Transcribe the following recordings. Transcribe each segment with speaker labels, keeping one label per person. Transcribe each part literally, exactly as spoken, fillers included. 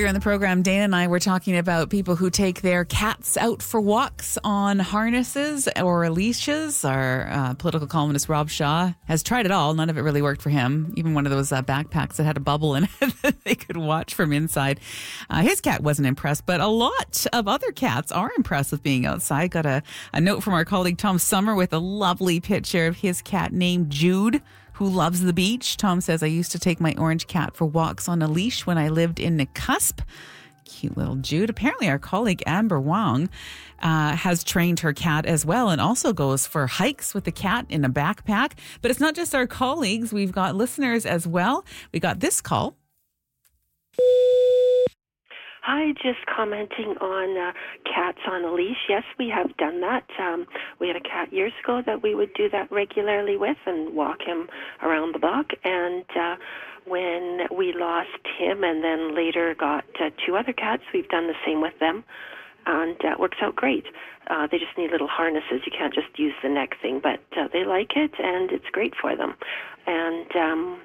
Speaker 1: Earlier in the program, Dana and I were talking about people who take their cats out for walks on harnesses or leashes. Our uh, political columnist Rob Shaw has tried it all. None of it really worked for him. Even one of those uh, backpacks that had a bubble in it that they could watch from inside. Uh, his cat wasn't impressed, but a lot of other cats are impressed with being outside. Got a, a note from our colleague Tom Summer with a lovely picture of his cat named Jude, who loves the beach. Tom says, I used to take my orange cat for walks on a leash when I lived in Nakusp. Cute little Jude. Apparently our colleague Amber Wong uh, has trained her cat as well and also goes for hikes with the cat in a backpack. But it's not just our colleagues. We've got listeners as well. We got this call.
Speaker 2: Hi, just commenting on uh, cats on a leash. Yes, we have done that. Um, we had a cat years ago that we would do that regularly with and walk him around the block. And uh, when we lost him and then later got uh, two other cats, we've done the same with them. And uh, it works out great. Uh, they just need little harnesses. You can't just use the neck thing, but uh, they like it, and it's great for them. And um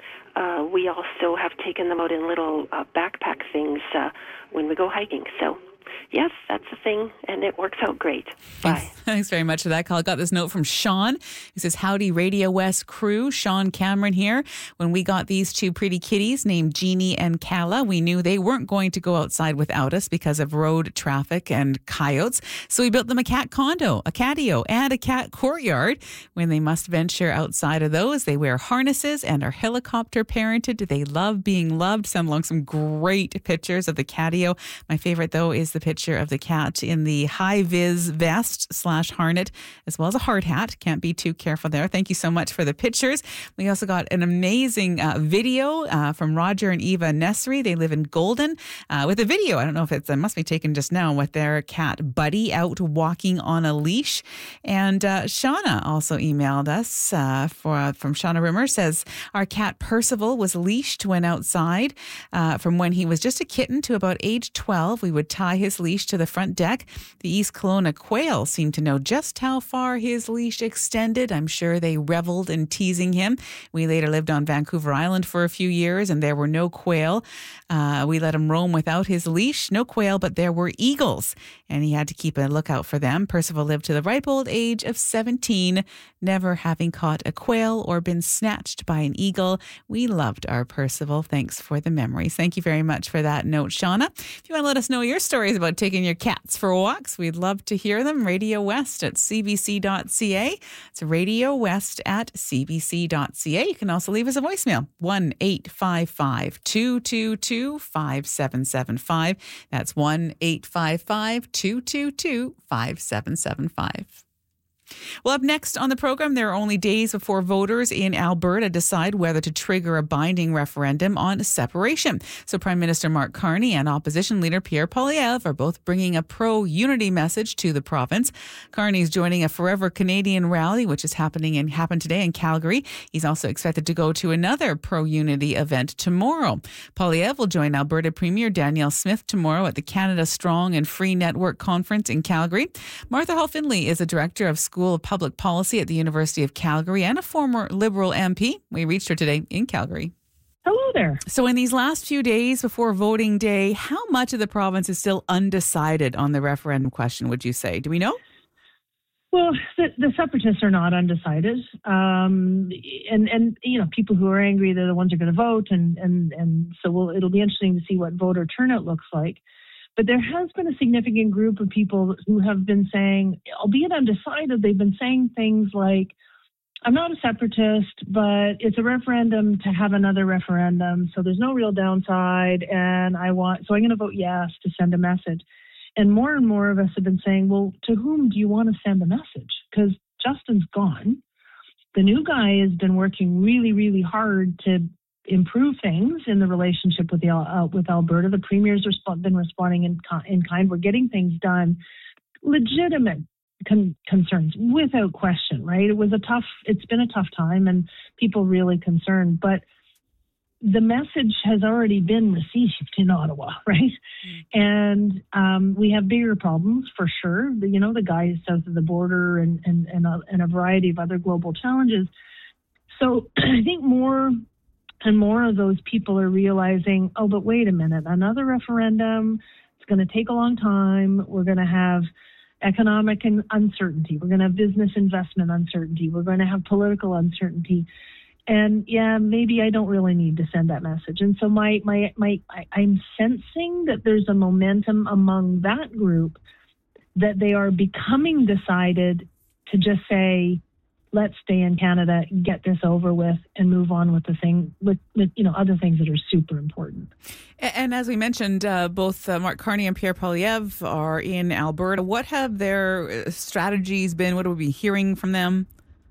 Speaker 2: Uh, we also have taken them out in little uh, backpack things uh, when we go hiking. So, yes, that's a thing, and it works out great. Bye.
Speaker 1: Thanks, thanks very much for that call. I got this note from Sean. He says, howdy, Radio West crew. Sean Cameron here. When we got these two pretty kitties named Jeannie and Kala, we knew they weren't going to go outside without us because of road traffic and coyotes. So we built them a cat condo, a catio, and a cat courtyard. When they must venture outside of those, they wear harnesses and are helicopter parented. They love being loved. Send along some great pictures of the catio. My favorite, though, is the picture of the cat in the high-vis vest slash harness, as well as a hard hat. Can't be too careful there. Thank you so much for the pictures. We also got an amazing uh, video uh, from Roger and Eva Nesri. They live in Golden uh, with a video. I don't know if it's, it must be taken just now, with their cat Buddy out walking on a leash. And uh, Shauna also emailed us uh, for from Shauna Rimmer, says, our cat Percival was leashed when outside. Uh, from when he was just a kitten to about age twelve, we would tie his leash to the front deck. The East Kelowna quail seemed to know just how far his leash extended. I'm sure they reveled in teasing him. We later lived on Vancouver Island for a few years, and there were no quail. Uh, we let him roam without his leash. No quail, but there were eagles, and he had to keep a lookout for them. Percival lived to the ripe old age of seventeen, never having caught a quail or been snatched by an eagle. We loved our Percival. Thanks for the memories. Thank you very much for that note, Shauna. If you want to let us know your stories about taking your cats for walks, we'd love to hear them. Radio West at c b c dot c a. It's Radio West at c b c dot c a. You can also leave us a voicemail, one eight five five, two two two, five seven seven five. That's one eight five five, two two two, five seven seven five. Well, up next on the program, there are only days before voters in Alberta decide whether to trigger a binding referendum on separation. So Prime Minister Mark Carney and opposition leader Pierre Poilievre are both bringing a pro-unity message to the province. Carney is joining a Forever Canadian rally, which is happening and happened today in Calgary. He's also expected to go to another pro-unity event tomorrow. Poilievre will join Alberta Premier Danielle Smith tomorrow at the Canada Strong and Free Network Conference in Calgary. Martha Hall Findlay is the director of School of Public Policy at the University of Calgary and a former Liberal M P. We reached her today in Calgary.
Speaker 3: Hello there.
Speaker 1: So in these last few days before voting day, how much of the province is still undecided on the referendum question, would you say? Do we know?
Speaker 3: Well, the, the separatists are not undecided. Um, and, and, you know, people who are angry, they're the ones who are going to vote. And, and, and so we'll, it'll be interesting to see what voter turnout looks like. But there has been a significant group of people who have been saying, albeit undecided, they've been saying things like, I'm not a separatist, but it's a referendum to have another referendum. So there's no real downside. And I want, so I'm going to vote yes to send a message. And more and more of us have been saying, well, to whom do you want to send a message? Because Justin's gone. The new guy has been working really, really hard to improve things in the relationship with the uh, with Alberta. The premier's resp- been responding in, in kind. We're getting things done. Legitimate con- concerns, without question, right? It was a tough, it's been a tough time and people really concerned, but the message has already been received in Ottawa, right? Mm. And um, we have bigger problems for sure. The, you know, the guys south of the border and, and, and, a, and a variety of other global challenges. So I think more And more of those people are realizing, oh, but wait a minute, another referendum, it's going to take a long time. We're going to have economic uncertainty. We're going to have business investment uncertainty. We're going to have political uncertainty. And yeah, maybe I don't really need to send that message. And so my, my, my, I, I'm sensing that there's a momentum among that group that they are becoming decided to just say, let's stay in Canada, get this over with, and move on with the thing, with, with you know, other things that are super important.
Speaker 1: And as we mentioned, uh, both uh, Mark Carney and Pierre Poilievre are in Alberta. What have their strategies been? What are we hearing from them?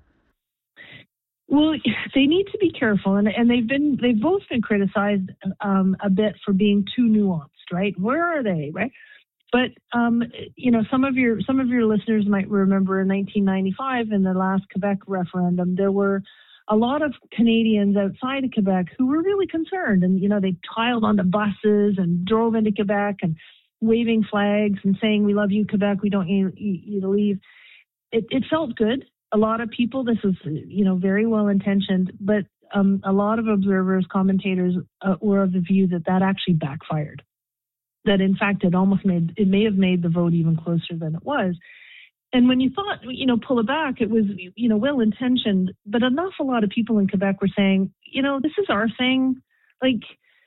Speaker 3: Well, they need to be careful, and, and they've been they've both been criticized um, a bit for being too nuanced, right? Where are they, right? But um, you know, some of your some of your listeners might remember in nineteen ninety-five, in the last Quebec referendum, there were a lot of Canadians outside of Quebec who were really concerned, and you know, they piled onto buses and drove into Quebec and waving flags and saying, "We love you, Quebec. We don't need you to leave." It, it felt good. A lot of people. This was, you know, very well intentioned, but um, a lot of observers, commentators uh, were of the view that that actually backfired. That in fact it almost made, it may have made the vote even closer than it was. And when you thought, you know, pull it back, it was, you know, well intentioned, but an awful lot of people in Quebec were saying, you know, this is our thing. Like,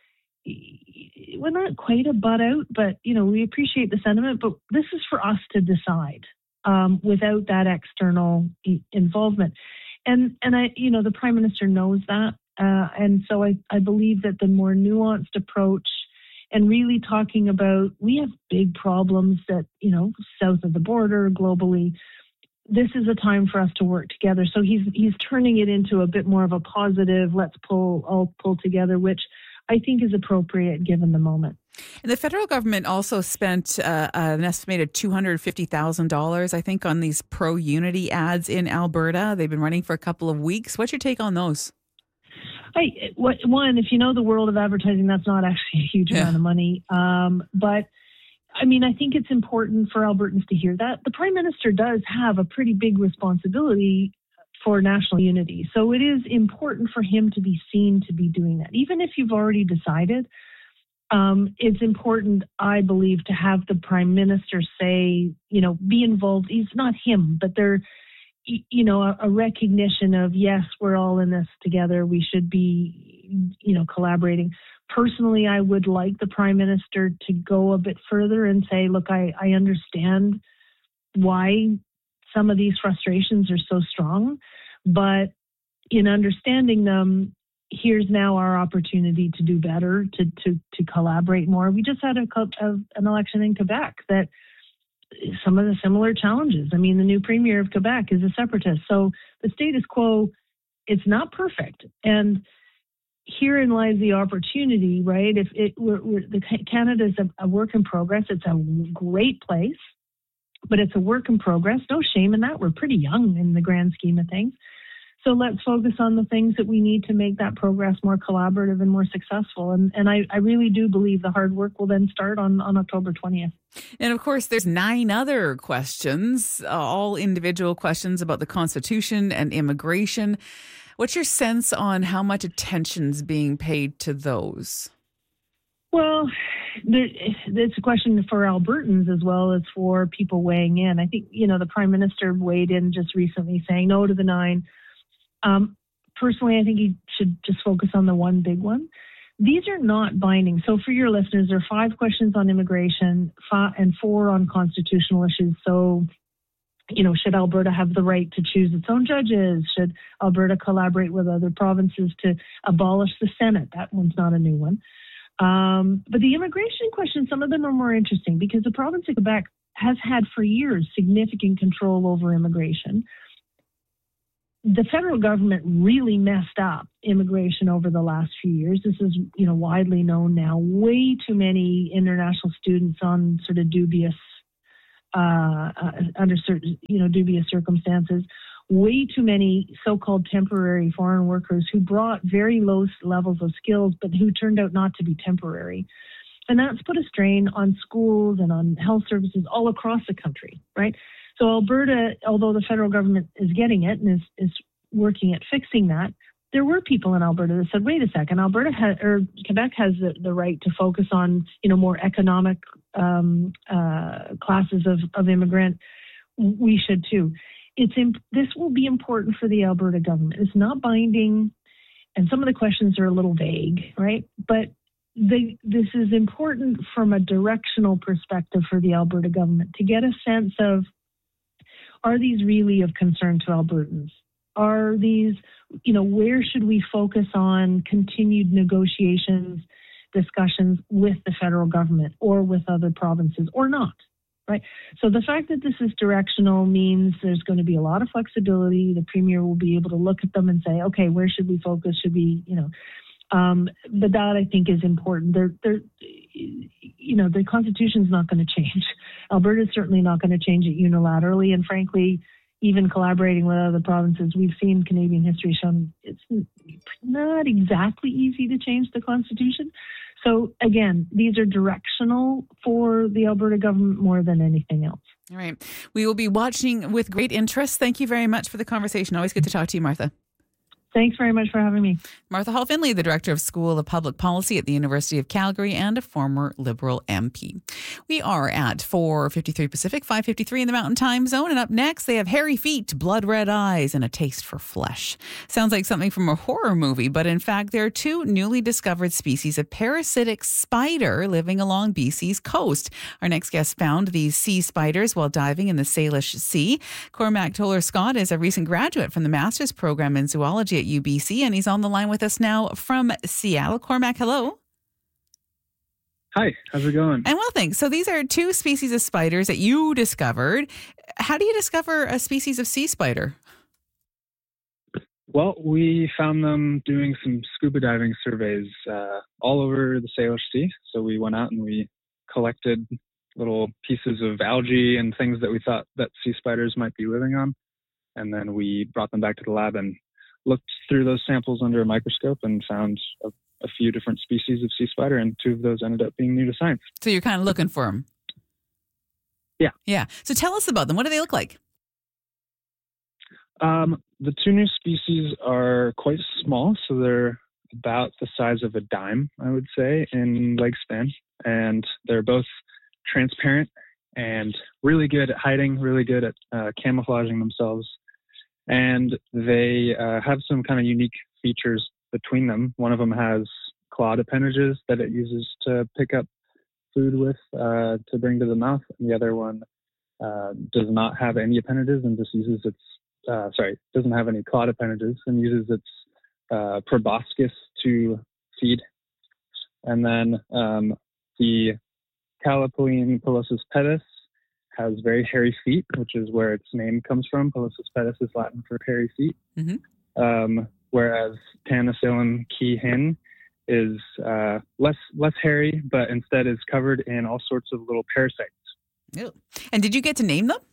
Speaker 3: we're not quite a butt out, but, you know, we appreciate the sentiment, but this is for us to decide um, without that external involvement. And, and I, you know, the Prime Minister knows that. Uh, and so I, I believe that the more nuanced approach and really talking about, we have big problems that, you know, south of the border, globally, this is a time for us to work together. So he's he's turning it into a bit more of a positive, let's pull all pull together, which I think is appropriate given the moment.
Speaker 1: And the federal government also spent uh, an estimated two hundred fifty thousand dollars, I think, on these pro-unity ads in Alberta. They've been running for a couple of weeks. What's your take on those?
Speaker 3: I, what, one, if you know the world of advertising, that's not actually a huge yeah. amount of money. Um, but I mean, I think it's important for Albertans to hear that. The Prime Minister does have a pretty big responsibility for national unity. So it is important for him to be seen to be doing that. Even if you've already decided, um, it's important, I believe, to have the Prime Minister say, you know, be involved. It's not him, but they're, you know, a, a recognition of, yes, we're all in this together. We should be, you know, collaborating. Personally, I would like the Prime Minister to go a bit further and say, look, I, I understand why some of these frustrations are so strong, but in understanding them, here's now our opportunity to do better, to to, to collaborate more. We just had a, a, an election in Quebec that some of the similar challenges. I mean, the new premier of Quebec is a separatist. So the status quo, it's not perfect. And herein lies the opportunity, right? If it we're, we're, the Canada is a, a work in progress. It's a great place, but it's a work in progress. No shame in that. We're pretty young in the grand scheme of things. So let's focus on the things that we need to make that progress more collaborative and more successful. And, and I, I really do believe the hard work will then start on, on October twentieth.
Speaker 1: And of course, there's nine other questions, uh, all individual questions about the Constitution and immigration. What's your sense on how much attention's being paid to those?
Speaker 3: Well, it's a question for Albertans as well as for people weighing in. I think, you know, the Prime Minister weighed in just recently saying no to the nine. Um, personally, I think he should just focus on the one big one. These are not binding. So for your listeners, there are five questions on immigration five, and four on constitutional issues. So, you know, should Alberta have the right to choose its own judges? Should Alberta collaborate with other provinces to abolish the Senate? That one's not a new one. Um, but the immigration questions, some of them are more interesting because the province of Quebec has had for years significant control over immigration. The federal government really messed up immigration over the last few years. This is, you know, widely known now. Way too many international students on sort of dubious, uh, uh, under certain, you know, dubious circumstances. Way too many so-called temporary foreign workers who brought very low levels of skills, but who turned out not to be temporary. And that's put a strain on schools and on health services all across the country, right? So Alberta, although the federal government is getting it and is, is working at fixing that, there were people in Alberta that said, wait a second, Alberta ha- or Quebec has the, the right to focus on, you know, more economic um, uh, classes of, of immigrant. We should too. It's imp- this will be important for the Alberta government. It's not binding, and some of the questions are a little vague, right? But the, this is important from a directional perspective for the Alberta government to get a sense of, are these really of concern to Albertans? Are these, you know, where should we focus on continued negotiations, discussions with the federal government or with other provinces or not, right? So the fact that this is directional means there's going to be a lot of flexibility. The Premier will be able to look at them and say, okay, where should we focus? Should we, you know, um, but that I think is important. They're, they're, you know, the Constitution's not going to change. Alberta's certainly not going to change it unilaterally, and frankly, even collaborating with other provinces, we've seen Canadian history shown it's not exactly easy to change the Constitution. So again, these are directional for the Alberta government more than anything else.
Speaker 1: All right. We will be watching with great interest. Thank you very much for the conversation. Always good to talk to you, Martha.
Speaker 3: Thanks very much for having me.
Speaker 1: Martha Hall Finley, the Director of School of Public Policy at the University of Calgary and a former Liberal M P. We are at four fifty-three Pacific, five fifty-three in the Mountain Time Zone. And up next, they have hairy feet, blood red eyes, and a taste for flesh. Sounds like something from a horror movie, but in fact, there are two newly discovered species of parasitic spider living along B C's coast. Our next guest found these sea spiders while diving in the Salish Sea. Cormac Toller-Scott is a recent graduate from the master's program in zoology at U B C, and he's on the line with us now from Seattle. Cormac, hello.
Speaker 4: Hi, how's it going?
Speaker 1: And well, thanks. So these are two species of spiders that you discovered. How do you discover a species of sea spider?
Speaker 4: Well, we found them doing some scuba diving surveys uh, all over the Salish Sea. So we went out and we collected little pieces of algae and things that we thought that sea spiders might be living on. And then we brought them back to the lab and looked through those samples under a microscope and found a, a few different species of sea spider, and two of those ended up being new to science.
Speaker 1: So you're kind of looking for them.
Speaker 4: Yeah.
Speaker 1: Yeah. So tell us about them. What do they look like?
Speaker 4: Um, the two new species are quite small, so they're about the size of a dime, I would say, in leg span. And they're both transparent and really good at hiding, really good at uh, camouflaging themselves. And they uh, have some kind of unique features between them. One of them has clawed appendages that it uses to pick up food with uh, to bring to the mouth. And the other one uh, does not have any appendages and just uses its, uh, sorry, doesn't have any clawed appendages and uses its uh, proboscis to feed. And then um, the Calopoline pilosus pedis has very hairy feet, which is where its name comes from. Pilosus pedis is Latin for hairy feet. Mm-hmm. Um, whereas Tanacillum keehin is uh, less less hairy, but instead is covered in all sorts of little parasites.
Speaker 1: Ew. And did you get to name them?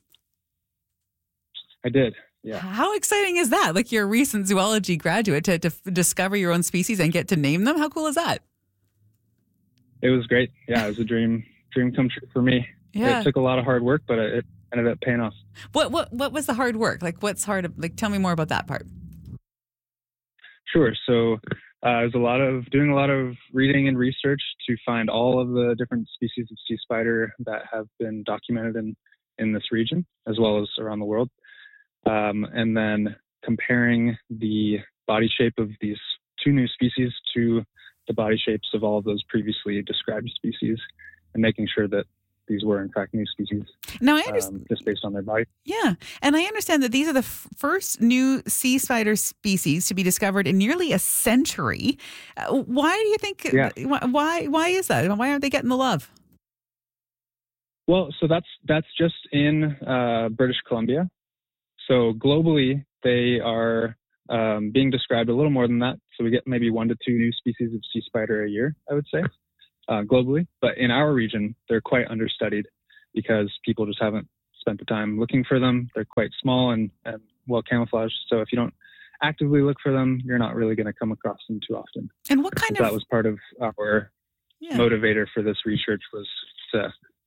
Speaker 4: I did, yeah.
Speaker 1: How exciting is that? Like you're a recent zoology graduate to, to f- discover your own species and get to name them? How cool is that?
Speaker 4: It was great. Yeah, it was a dream dream come true for me.
Speaker 1: Yeah.
Speaker 4: It took a lot of hard work, but it ended up paying off.
Speaker 1: What what what was the hard work? Like what's hard? Like tell me more about that part.
Speaker 4: Sure. So uh, it was a lot of doing a lot of reading and research to find all of the different species of sea spider that have been documented in, in this region, as well as around the world. Um, and then comparing the body shape of these two new species to the body shapes of all of those previously described species, and making sure that these were, in fact, new species.
Speaker 1: Now, I understand,
Speaker 4: um, just based on their body.
Speaker 1: Yeah. And I understand that these are the f- first new sea spider species to be discovered in nearly a century. Uh, why do you think,
Speaker 4: yeah.
Speaker 1: why, why is that? Why aren't they getting the love?
Speaker 4: Well, so that's, that's just in uh, British Columbia. So globally, they are um, being described a little more than that. So we get maybe one to two new species of sea spider a year, I would say. Uh, globally, but in our region, they're quite understudied because people just haven't spent the time looking for them. They're quite small and, and well camouflaged. So if you don't actively look for them, you're not really going to come across them too often.
Speaker 1: And what kind
Speaker 4: so
Speaker 1: of...
Speaker 4: That was part of our yeah. motivator for this research, was to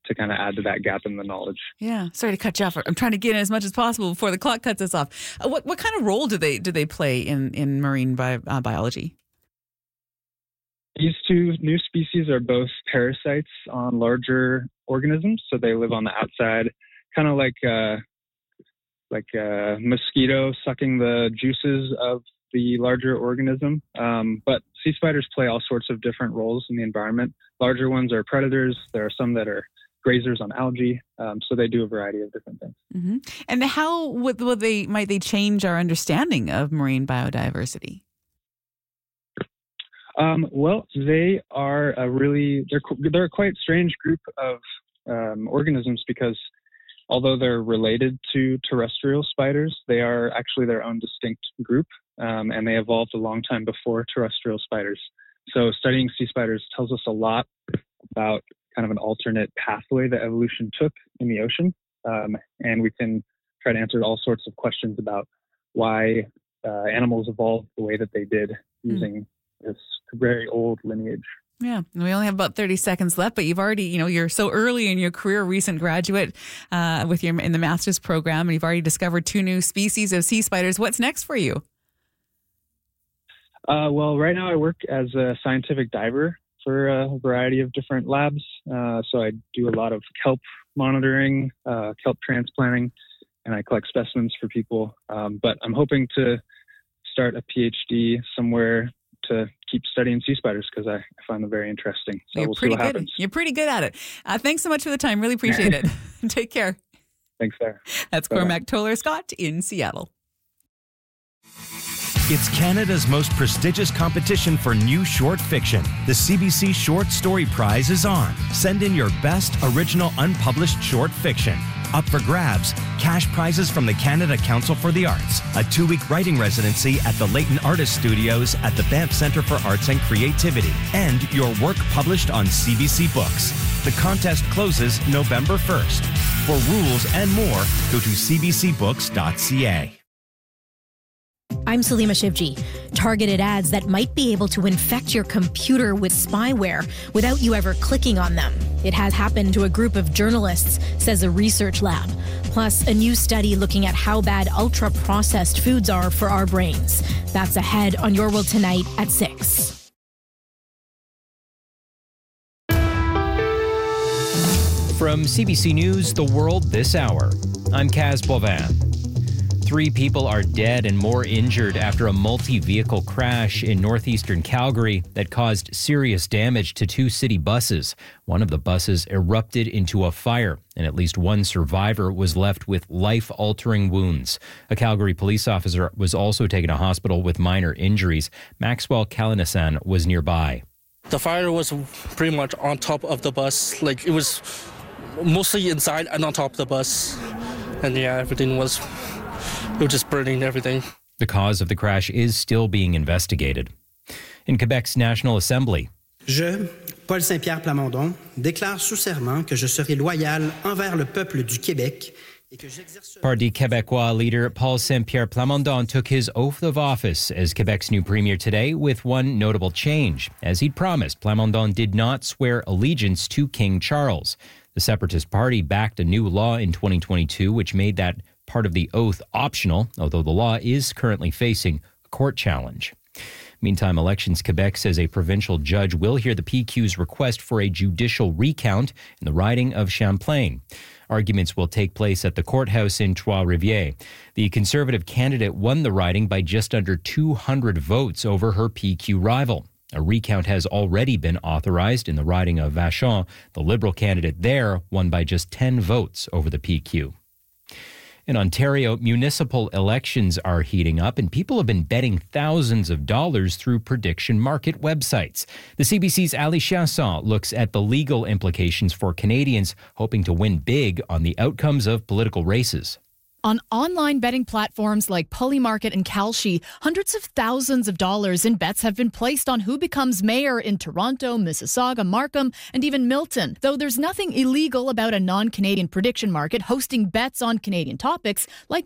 Speaker 4: to kind of add to that gap in the knowledge.
Speaker 1: Yeah, sorry to cut you off. I'm trying to get in as much as possible before the clock cuts us off. Uh, what what kind of role do they do they play in in marine bi- uh, biology?
Speaker 4: These two new species are both parasites on larger organisms, so they live on the outside, kind of like uh, like a mosquito sucking the juices of the larger organism. Um, but sea spiders play all sorts of different roles in the environment. Larger ones are predators. There are some that are grazers on algae, um, so they do a variety of different things.
Speaker 1: Mm-hmm. And how would, will they might they change our understanding of marine biodiversity?
Speaker 4: Um, well, they are a really, they're, they're a quite strange group of um, organisms because although they're related to terrestrial spiders, they are actually their own distinct group, um, and they evolved a long time before terrestrial spiders. So studying sea spiders tells us a lot about kind of an alternate pathway that evolution took in the ocean, um, and we can try to answer all sorts of questions about why uh, animals evolved the way that they did using mm. this very old lineage.
Speaker 1: Yeah, we only have about thirty seconds left, but you've already, you know, you're so early in your career, recent graduate uh, with your in the master's program, and you've already discovered two new species of sea spiders. What's next for you?
Speaker 4: Uh, well, right now I work as a scientific diver for a variety of different labs. Uh, so I do a lot of kelp monitoring, uh, kelp transplanting, and I collect specimens for people. Um, but I'm hoping to start a PhD somewhere to keep studying sea spiders because I, I find them very interesting. So
Speaker 1: You're
Speaker 4: we'll
Speaker 1: pretty
Speaker 4: see what
Speaker 1: good.
Speaker 4: happens.
Speaker 1: You're pretty good at it. Uh, thanks so much for the time. Really appreciate it. Take care.
Speaker 4: Thanks, Sarah.
Speaker 1: That's
Speaker 4: Bye-bye.
Speaker 1: Cormac Toller-Scott in Seattle.
Speaker 5: It's Canada's most prestigious competition for new short fiction. The C B C Short Story Prize is on. Send in your best original unpublished short fiction. Up for grabs, cash prizes from the Canada Council for the Arts, a two-week writing residency at the Leighton Artist Studios at the Banff Centre for Arts and Creativity, and your work published on C B C Books. The contest closes November first. For rules and more, go to c b c books dot c a.
Speaker 6: I'm Salima Shivji. Targeted ads that might be able to infect your computer with spyware without you ever clicking on them. It has happened to a group of journalists, says a research lab. Plus, a new study looking at how bad ultra-processed foods are for our brains. That's ahead on Your World Tonight at six.
Speaker 7: From C B C News, The World This Hour, I'm Kaz Boivin. Three people are dead and more injured after a multi-vehicle crash in northeastern Calgary that caused serious damage to two city buses. One of the buses erupted into a fire, and at least one survivor was left with life-altering wounds. A Calgary police officer was also taken to hospital with minor injuries. Maxwell Kalinasan was nearby.
Speaker 8: The fire was pretty much on top of the bus. Like, it was mostly inside and on top of the bus. And yeah, everything was... It was just burning everything.
Speaker 7: The cause of the crash is still being investigated. In Quebec's National Assembly,
Speaker 9: Je, Paul Saint-Pierre Plamondon, déclare sous serment que je serai loyal envers le peuple du Québec.
Speaker 7: Parti Québécois leader Paul Saint-Pierre Plamondon took his oath of office as Quebec's new premier today with one notable change. As he'd promised, Plamondon did not swear allegiance to King Charles. The Separatist Party backed a new law in twenty twenty-two which made that part of the oath optional, although the law is currently facing a court challenge. Meantime, Elections Quebec says a provincial judge will hear the P Q's request for a judicial recount in the riding of Champlain. Arguments will take place at the courthouse in Trois-Rivières. The Conservative candidate won the riding by just under two hundred votes over her P Q rival. A recount has already been authorized in the riding of Vachon. The Liberal candidate there won by just ten votes over the P Q. In Ontario, municipal elections are heating up, and people have been betting thousands of dollars through prediction market websites. The C B C's Ali Chasson looks at the legal implications for Canadians hoping to win big on the outcomes of political races.
Speaker 10: On online betting platforms like Polymarket and Kalshi, hundreds of thousands of dollars in bets have been placed on who becomes mayor in Toronto, Mississauga, Markham, and even Milton. Though there's nothing illegal about a non-Canadian prediction market hosting bets on Canadian topics like